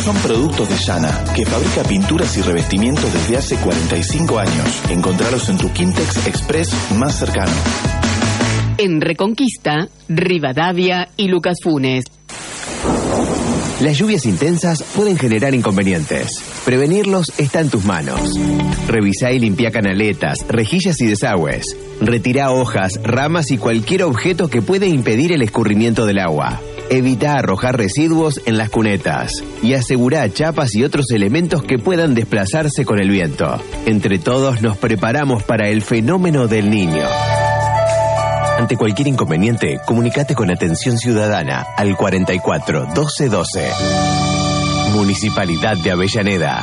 son productos de Llana, que fabrica pinturas y revestimientos desde hace 45 años. Encontralos en tu Quintex Express más cercano. En Reconquista, Rivadavia y Lucas Funes. Las lluvias intensas pueden generar inconvenientes. Prevenirlos está en tus manos. Revisá y limpia canaletas, rejillas y desagües. Retirá hojas, ramas y cualquier objeto que pueda impedir el escurrimiento del agua. Evita arrojar residuos en las cunetas. Y asegurá chapas y otros elementos que puedan desplazarse con el viento. Entre todos nos preparamos para el fenómeno del Niño. Ante cualquier inconveniente, comunicate con Atención Ciudadana al 44 12 12. Municipalidad de Avellaneda.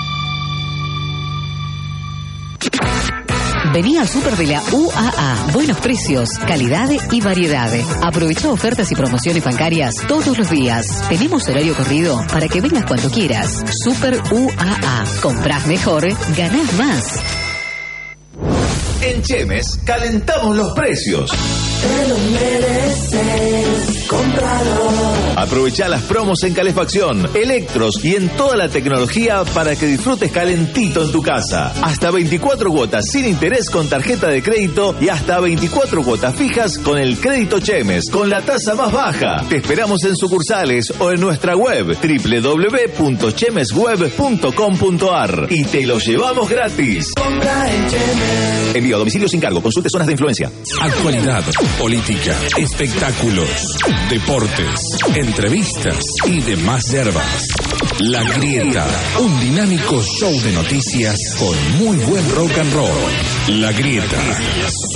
Vení al súper de la UAA. Buenos precios, calidad y variedad. Aprovecha ofertas y promociones bancarias todos los días. Tenemos horario corrido para que vengas cuando quieras. Súper UAA. Comprás mejor, ganás más. En Chemes calentamos los precios. Te lo mereces, cómpralo. Aprovechá las promos en calefacción, electros y en toda la tecnología para que disfrutes calentito en tu casa. Hasta 24 cuotas sin interés con tarjeta de crédito y hasta 24 cuotas fijas con el crédito Chemes, con la tasa más baja. Te esperamos en sucursales o en nuestra web www.chemesweb.com.ar y te lo llevamos gratis. Compra en Chemes. Envío a domicilio sin cargo. Consulte zonas de influencia. Actualidad, política, espectáculos, deportes, entrevistas y demás yerbas. La Grieta, un dinámico show de noticias con muy buen rock and roll. La Grieta.